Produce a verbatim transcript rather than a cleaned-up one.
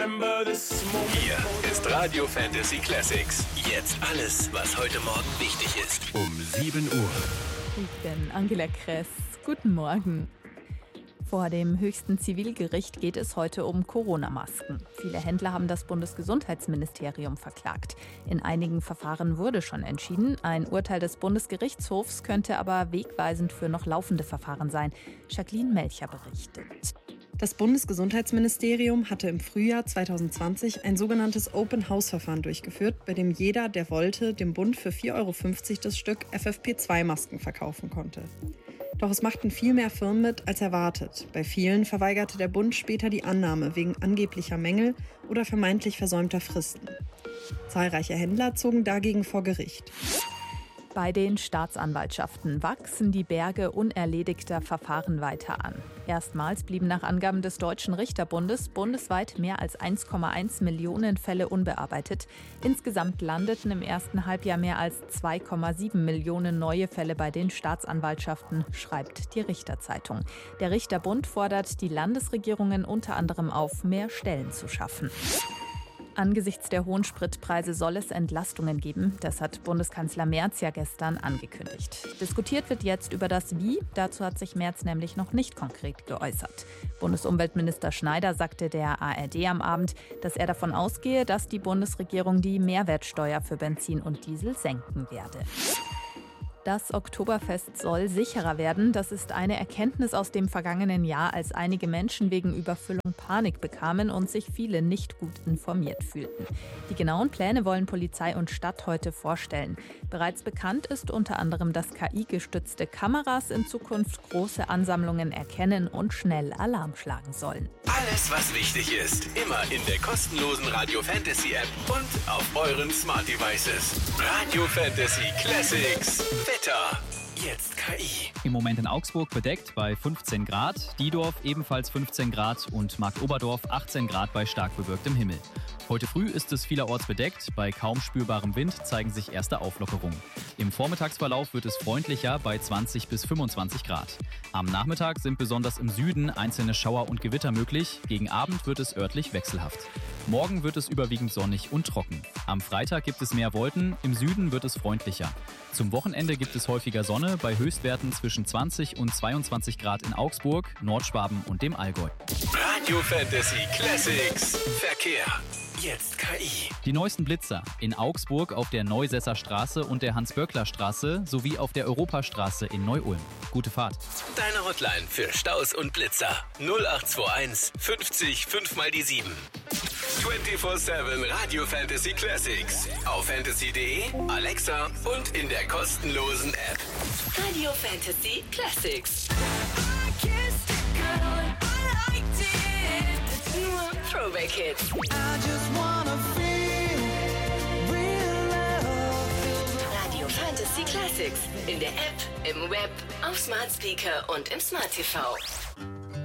Hier ist Radio Fantasy Classics. Jetzt alles, was heute Morgen wichtig ist. Um sieben Uhr. Ich bin Angela Kress. Guten Morgen. Vor dem höchsten Zivilgericht geht es heute um Corona-Masken. Viele Händler haben das Bundesgesundheitsministerium verklagt. In einigen Verfahren wurde schon entschieden. Ein Urteil des Bundesgerichtshofs könnte aber wegweisend für noch laufende Verfahren sein. Jacqueline Melcher berichtet. Das Bundesgesundheitsministerium hatte im Frühjahr zwanzig zwanzig ein sogenanntes Open-House-Verfahren durchgeführt, bei dem jeder, der wollte, dem Bund für vier Euro fünfzig das Stück F F P zwei Masken verkaufen konnte. Doch es machten viel mehr Firmen mit als erwartet. Bei vielen verweigerte der Bund später die Annahme wegen angeblicher Mängel oder vermeintlich versäumter Fristen. Zahlreiche Händler zogen dagegen vor Gericht. Bei den Staatsanwaltschaften wachsen die Berge unerledigter Verfahren weiter an. Erstmals blieben nach Angaben des Deutschen Richterbundes bundesweit mehr als eins Komma eins Millionen Fälle unbearbeitet. Insgesamt landeten im ersten Halbjahr mehr als zwei Komma sieben Millionen neue Fälle bei den Staatsanwaltschaften, schreibt die Richterzeitung. Der Richterbund fordert die Landesregierungen unter anderem auf, mehr Stellen zu schaffen. Angesichts der hohen Spritpreise soll es Entlastungen geben. Das hat Bundeskanzler Merz ja gestern angekündigt. Diskutiert wird jetzt über das Wie. Dazu hat sich Merz nämlich noch nicht konkret geäußert. Bundesumweltminister Schneider sagte der A R D am Abend, dass er davon ausgehe, dass die Bundesregierung die Mehrwertsteuer für Benzin und Diesel senken werde. Das Oktoberfest soll sicherer werden. Das ist eine Erkenntnis aus dem vergangenen Jahr, als einige Menschen wegen Überfüllung Panik bekamen und sich viele nicht gut informiert fühlten. Die genauen Pläne wollen Polizei und Stadt heute vorstellen. Bereits bekannt ist unter anderem, dass K I-gestützte Kameras in Zukunft große Ansammlungen erkennen und schnell Alarm schlagen sollen. Alles, was wichtig ist, immer in der kostenlosen Radio Fantasy App und auf euren Smart Devices. Radio Fantasy Classics. Wetter. Jetzt K I. Im Moment in Augsburg bedeckt bei fünfzehn Grad, Diedorf ebenfalls fünfzehn Grad und Marktoberdorf achtzehn Grad bei stark bewölktem Himmel. Heute früh ist es vielerorts bedeckt, bei kaum spürbarem Wind zeigen sich erste Auflockerungen. Im Vormittagsverlauf wird es freundlicher bei zwanzig bis fünfundzwanzig Grad. Am Nachmittag sind besonders im Süden einzelne Schauer und Gewitter möglich, gegen Abend wird es örtlich wechselhaft. Morgen wird es überwiegend sonnig und trocken. Am Freitag gibt es mehr Wolken, im Süden wird es freundlicher. Zum Wochenende gibt es häufiger Sonne bei Höchstwerten zwischen zwanzig und zweiundzwanzig Grad in Augsburg, Nordschwaben und dem Allgäu. Radio Fantasy Classics. Verkehr. Jetzt K I. Die neuesten Blitzer in Augsburg auf der Neusesser Straße und der Hans-Böckler-Straße sowie auf der Europastraße in Neu-Ulm. Gute Fahrt. Deine Hotline für Staus und Blitzer. null acht zwei eins fünfzig fünf mal die sieben. vierundzwanzig sieben Radio Fantasy Classics. Auf fantasy punkt de, Alexa und in der kostenlosen App. Radio Fantasy Classics. Nur Throwback Hits. Radio Fantasy Classics. In der App, im Web, auf Smart Speaker und im Smart T V.